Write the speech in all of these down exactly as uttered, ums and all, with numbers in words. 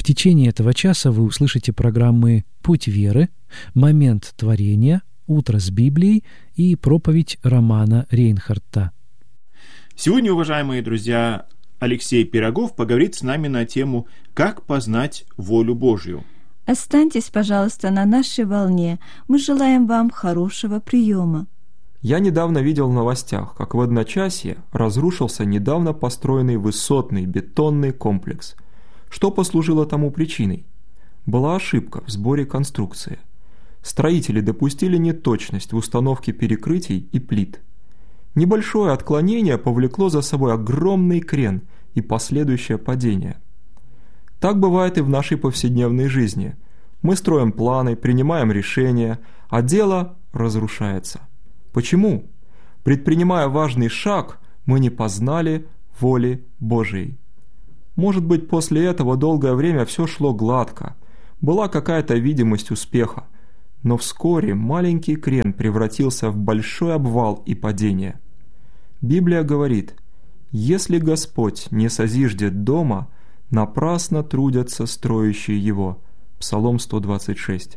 В течение этого часа вы услышите программы «Путь веры», «Момент творения», «Утро с Библией» и проповедь Романа Рейнхарта. Сегодня, уважаемые друзья, Алексей Пирогов поговорит с нами на тему «Как познать волю Божью». Останьтесь, пожалуйста, на нашей волне. Мы желаем вам хорошего приема. Я недавно видел в новостях, как в одночасье разрушился недавно построенный высотный бетонный комплекс. Что послужило тому причиной? Была ошибка в сборе конструкции. Строители допустили неточность в установке перекрытий и плит. Небольшое отклонение повлекло за собой огромный крен и последующее падение. Так бывает и в нашей повседневной жизни. Мы строим планы, принимаем решения, а дело разрушается. Почему? Предпринимая важный шаг, мы не познали воли Божией. Может быть, после этого долгое время все шло гладко, была какая-то видимость успеха, но вскоре маленький крен превратился в большой обвал и падение. Библия говорит: «Если Господь не созиждет дома, напрасно трудятся строящие его». Псалом сто двадцать шесть.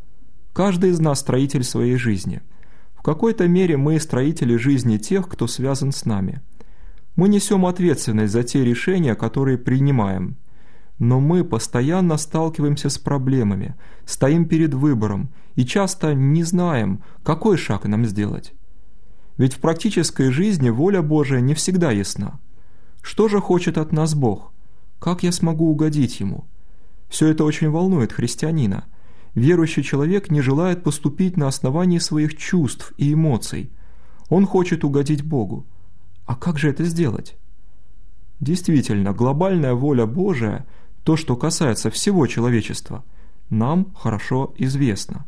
Каждый из нас строитель своей жизни. В какой-то мере мы строители жизни тех, кто связан с нами. Мы несем ответственность за те решения, которые принимаем. Но мы постоянно сталкиваемся с проблемами, стоим перед выбором и часто не знаем, какой шаг нам сделать. Ведь в практической жизни воля Божия не всегда ясна. Что же хочет от нас Бог? Как я смогу угодить Ему? Все это очень волнует христианина. Верующий человек не желает поступить на основании своих чувств и эмоций. Он хочет угодить Богу. А как же это сделать? Действительно, глобальная воля Божия, то, что касается всего человечества, нам хорошо известно.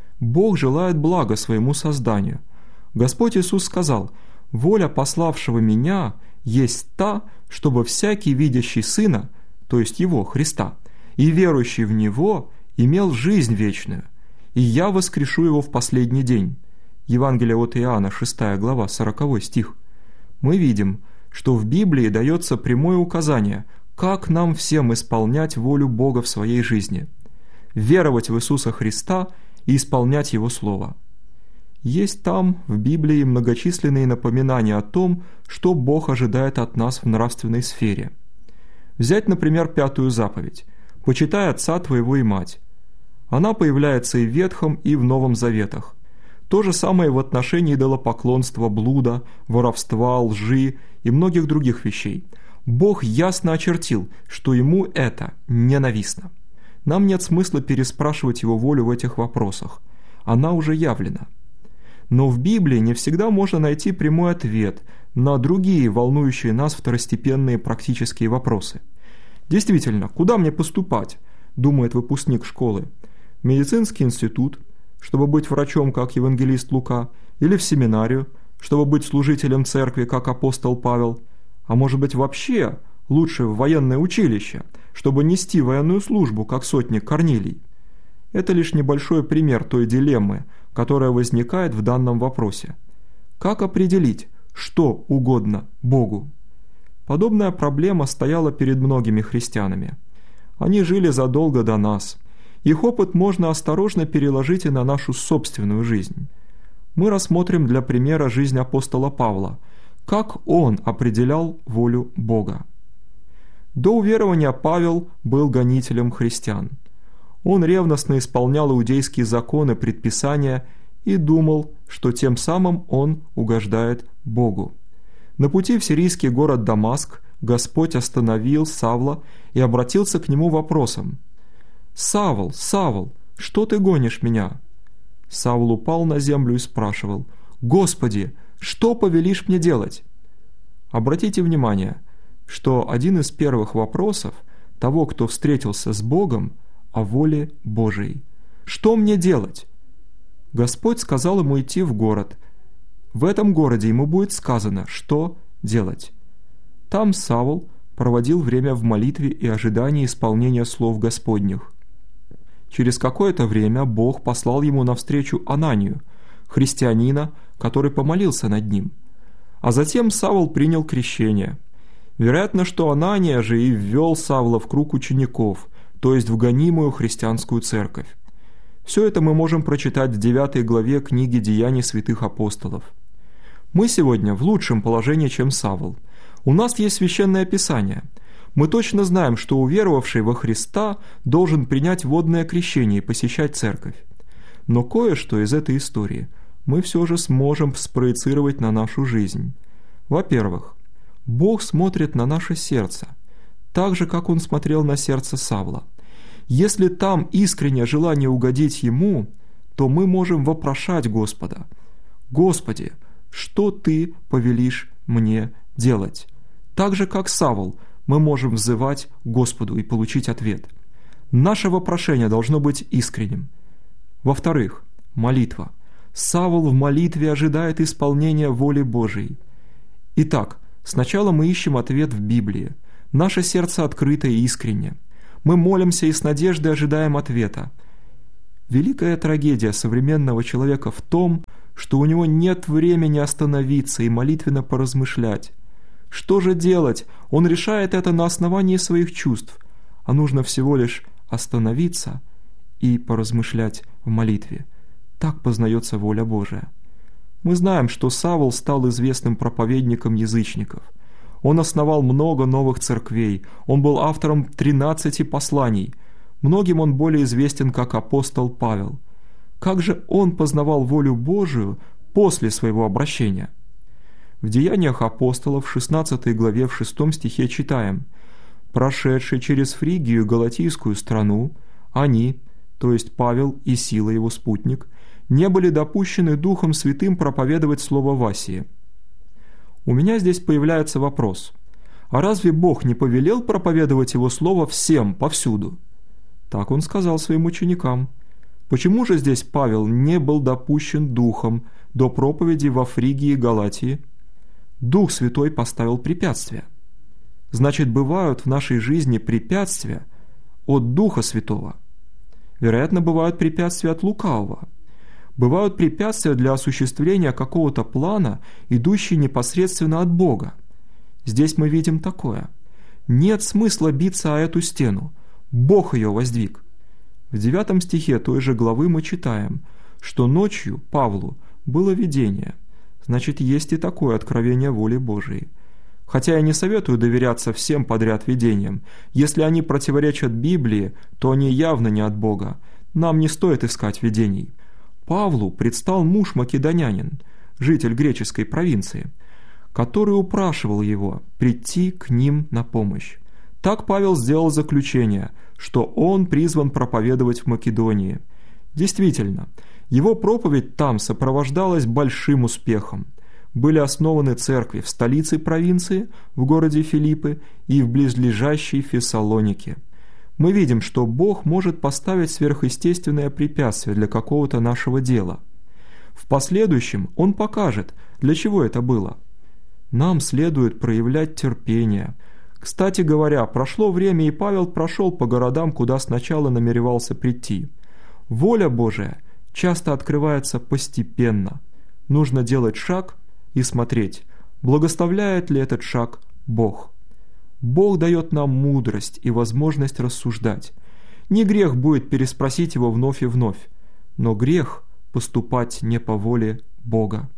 Бог желает блага своему созданию. Господь Иисус сказал: «Воля пославшего Меня есть та, чтобы всякий, видящий Сына, то есть Его, Христа, и верующий в Него, имел жизнь вечную, и я воскрешу его в последний день». Евангелие от Иоанна, шестая глава, сороковой стих. Мы видим, что в Библии дается прямое указание, как нам всем исполнять волю Бога в своей жизни. Веровать в Иисуса Христа и исполнять Его Слово. Есть там, в Библии, многочисленные напоминания о том, что Бог ожидает от нас в нравственной сфере. Взять, например, пятую заповедь: «Почитай отца твоего и мать». Она появляется и в Ветхом, и в Новом Заветах. То же самое в отношении идолопоклонства, блуда, воровства, лжи и многих других вещей. Бог ясно очертил, что Ему это ненавистно. Нам нет смысла переспрашивать Его волю в этих вопросах. Она уже явлена. Но в Библии не всегда можно найти прямой ответ на другие волнующие нас второстепенные практические вопросы. Действительно, куда мне поступать, думает выпускник школы? В медицинский институт, чтобы быть врачом, как евангелист Лука, или в семинарию, чтобы быть служителем церкви, как апостол Павел, а может быть вообще лучше в военное училище, чтобы нести военную службу, как сотник Корнилий. Это лишь небольшой пример той дилеммы, которая возникает в данном вопросе. Как определить, что угодно Богу? Подобная проблема стояла перед многими христианами. Они жили задолго до нас. Их опыт можно осторожно переложить и на нашу собственную жизнь. Мы рассмотрим для примера жизнь апостола Павла, как он определял волю Бога. До уверования Павел был гонителем христиан. Он ревностно исполнял иудейские законы, предписания и думал, что тем самым он угождает Богу. На пути в сирийский город Дамаск Господь остановил Савла и обратился к нему вопросом: «Савл, Савл, что ты гонишь меня?» Савл упал на землю и спрашивал: «Господи, что повелишь мне делать?» Обратите внимание, что один из первых вопросов того, кто встретился с Богом, о воле Божией. «Что мне делать?» Господь сказал ему идти в город. В этом городе ему будет сказано, что делать. Там Савл проводил время в молитве и ожидании исполнения слов Господних. Через какое-то время Бог послал ему навстречу Ананию, христианина, который помолился над ним. А затем Савл принял крещение. Вероятно, что Анания же и ввел Савла в круг учеников, то есть в гонимую христианскую церковь. Все это мы можем прочитать в девятой главе книги «Деяний святых апостолов». Мы сегодня в лучшем положении, чем Савл. У нас есть Священное Писание. Мы точно знаем, что уверовавший во Христа должен принять водное крещение и посещать церковь. Но кое-что из этой истории мы все же сможем спроецировать на нашу жизнь. Во-первых, Бог смотрит на наше сердце, так же, как Он смотрел на сердце Савла. Если там искреннее желание угодить Ему, то мы можем вопрошать Господа: «Господи, что Ты повелишь мне делать?» Так же, как Савл, мы можем взывать Господу и получить ответ. Наше вопрошение должно быть искренним. Во-вторых, молитва. Савл в молитве ожидает исполнения воли Божией. Итак, сначала мы ищем ответ в Библии. Наше сердце открыто и искренне. Мы молимся и с надеждой ожидаем ответа. Великая трагедия современного человека в том, что у него нет времени остановиться и молитвенно поразмышлять. Что же делать? Он решает это на основании своих чувств, а нужно всего лишь остановиться и поразмышлять в молитве. Так познается воля Божия. Мы знаем, что Савл стал известным проповедником язычников. Он основал много новых церквей, он был автором тринадцати посланий. Многим он более известен как апостол Павел. Как же он познавал волю Божию после своего обращения? В Деяниях апостолов в шестнадцатой главе в шестом стихе читаем: «Прошедшие через Фригию и Галатийскую страну, они, то есть Павел и Сила его спутник, не были допущены Духом Святым проповедовать слово в Асии». У меня здесь появляется вопрос: а разве Бог не повелел проповедовать Его Слово всем, повсюду? Так Он сказал своим ученикам. Почему же здесь Павел не был допущен Духом до проповеди во Фригии и Галатии? Дух Святой поставил препятствия. Значит, бывают в нашей жизни препятствия от Духа Святого. Вероятно, бывают препятствия от лукавого. Бывают препятствия для осуществления какого-то плана, идущие непосредственно от Бога. Здесь мы видим такое: нет смысла биться о эту стену, Бог ее воздвиг. В девятом стихе той же главы мы читаем, что ночью Павлу было видение. Значит, есть и такое откровение воли Божией. Хотя я не советую доверяться всем подряд видениям. Если они противоречат Библии, то они явно не от Бога. Нам не стоит искать видений. Павлу предстал муж македонянин, житель греческой провинции, который упрашивал его прийти к ним на помощь. Так Павел сделал заключение, что он призван проповедовать в Македонии. Действительно, его проповедь там сопровождалась большим успехом. Были основаны церкви в столице провинции, в городе Филиппы, и в близлежащей Фессалонике. Мы видим, что Бог может поставить сверхъестественное препятствие для какого-то нашего дела. В последующем Он покажет, для чего это было. Нам следует проявлять терпение. Кстати говоря, прошло время, и Павел прошел по городам, куда сначала намеревался прийти. Воля Божия часто открывается постепенно. Нужно делать шаг и смотреть, благословляет ли этот шаг Бог. Бог дает нам мудрость и возможность рассуждать. Не грех будет переспросить Его вновь и вновь, но грех поступать не по воле Бога.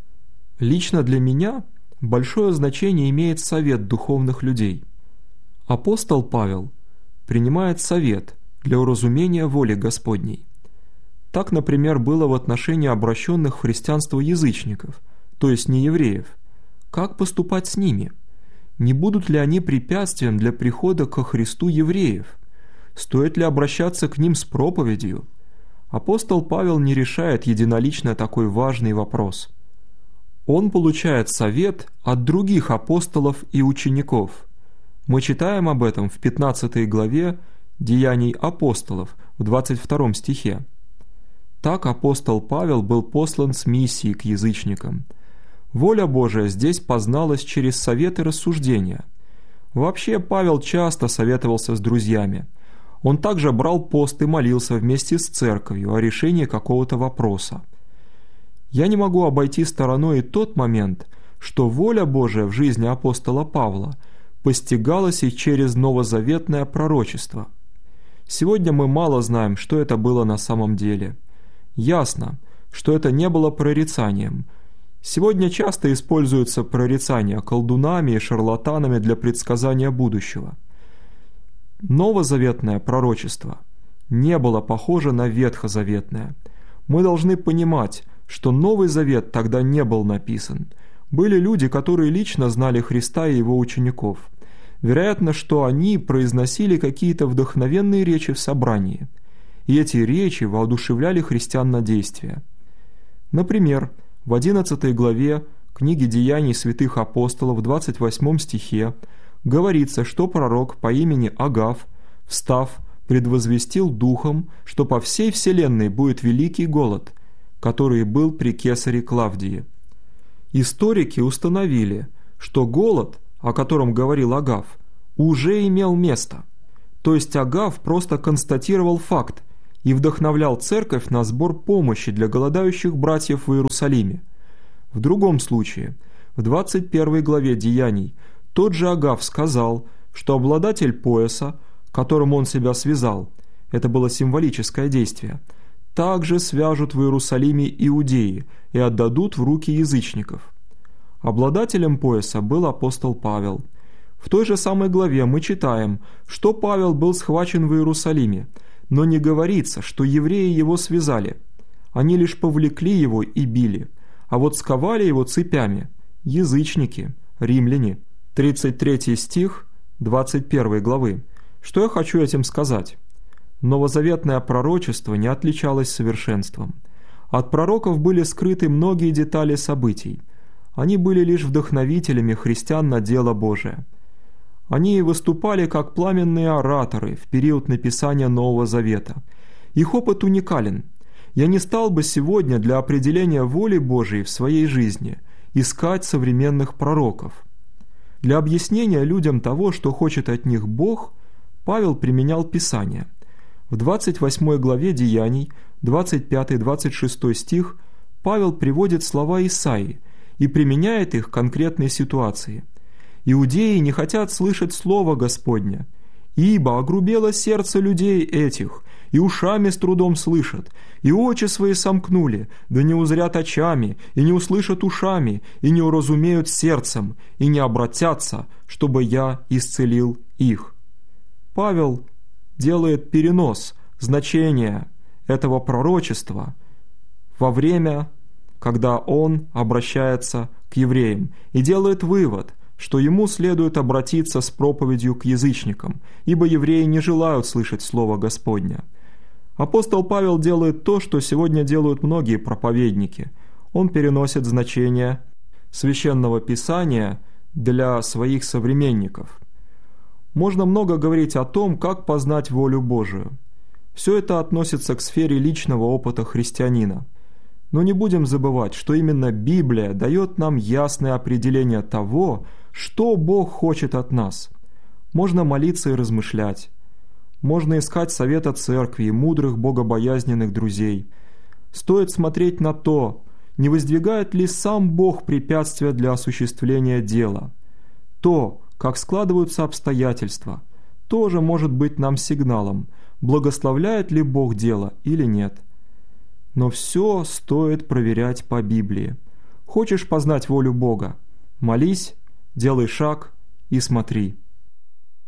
Лично для меня большое значение имеет совет духовных людей. Апостол Павел принимает совет для уразумения воли Господней. Так, например, было в отношении обращенных в христианство язычников, то есть неевреев. Как поступать с ними? Не будут ли они препятствием для прихода ко Христу евреев? Стоит ли обращаться к ним с проповедью? Апостол Павел не решает единолично такой важный вопрос. Он получает совет от других апостолов и учеников. Мы читаем об этом в пятнадцатой главе Деяний апостолов в двадцать втором стихе. Так апостол Павел был послан с миссией к язычникам. Воля Божия здесь позналась через совет и рассуждения. Вообще Павел часто советовался с друзьями. Он также брал пост и молился вместе с церковью о решении какого-то вопроса. Я не могу обойти стороной и тот момент, что воля Божия в жизни апостола Павла постигалась и через новозаветное пророчество. Сегодня мы мало знаем, что это было на самом деле. Ясно, что это не было прорицанием. Сегодня часто используются прорицания колдунами и шарлатанами для предсказания будущего. Новозаветное пророчество не было похоже на ветхозаветное. Мы должны понимать, что Новый Завет тогда не был написан. Были люди, которые лично знали Христа и его учеников. Вероятно, что они произносили какие-то вдохновенные речи в собрании. И эти речи воодушевляли христиан на действия. Например, в одиннадцатой главе книги «Деяний святых апостолов» в двадцать восьмом стихе говорится, что пророк по имени Агав, встав, предвозвестил духом, что по всей вселенной будет великий голод, который был при кесаре Клавдии. Историки установили, что голод, о котором говорил Агав, уже имел место. То есть Агав просто констатировал факт и вдохновлял церковь на сбор помощи для голодающих братьев в Иерусалиме. В другом случае, в двадцать первой главе Деяний, тот же Агав сказал, что обладатель пояса, которым он себя связал, это было символическое действие, также свяжут в Иерусалиме иудеи и отдадут в руки язычников. Обладателем пояса был апостол Павел. В той же самой главе мы читаем, что Павел был схвачен в Иерусалиме, но не говорится, что евреи его связали. Они лишь повлекли его и били, а вот сковали его цепями язычники, римляне. тридцать третий стих двадцать первой главы. Что я хочу этим сказать? Новозаветное пророчество не отличалось совершенством. От пророков были скрыты многие детали событий. Они были лишь вдохновителями христиан на дело Божие. Они выступали как пламенные ораторы в период написания Нового Завета. Их опыт уникален. Я не стал бы сегодня для определения воли Божией в своей жизни искать современных пророков. Для объяснения людям того, что хочет от них Бог, Павел применял Писание. В двадцать восьмой главе Деяний, двадцать пятый двадцать шестой стих, Павел приводит слова Исаии и применяет их к конкретной ситуации. «Иудеи не хотят слышать слово Господня, ибо огрубело сердце людей этих, и ушами с трудом слышат, и очи свои сомкнули, да не узрят очами, и не услышат ушами, и не уразумеют сердцем, и не обратятся, чтобы я исцелил их». Павел делает перенос значения этого пророчества во время, когда он обращается к евреям, и делает вывод, что ему следует обратиться с проповедью к язычникам, ибо евреи не желают слышать слово Господня. Апостол Павел делает то, что сегодня делают многие проповедники. Он переносит значение Священного Писания для своих современников. Можно много говорить о том, как познать волю Божию. Все это относится к сфере личного опыта христианина. Но не будем забывать, что именно Библия дает нам ясное определение того, что Бог хочет от нас. Можно молиться и размышлять. Можно искать совета церкви и мудрых богобоязненных друзей. Стоит смотреть на то, не воздвигает ли сам Бог препятствия для осуществления дела. То, как складываются обстоятельства, тоже может быть нам сигналом, благословляет ли Бог дело или нет. Но все стоит проверять по Библии. Хочешь познать волю Бога? Молись, делай шаг и смотри.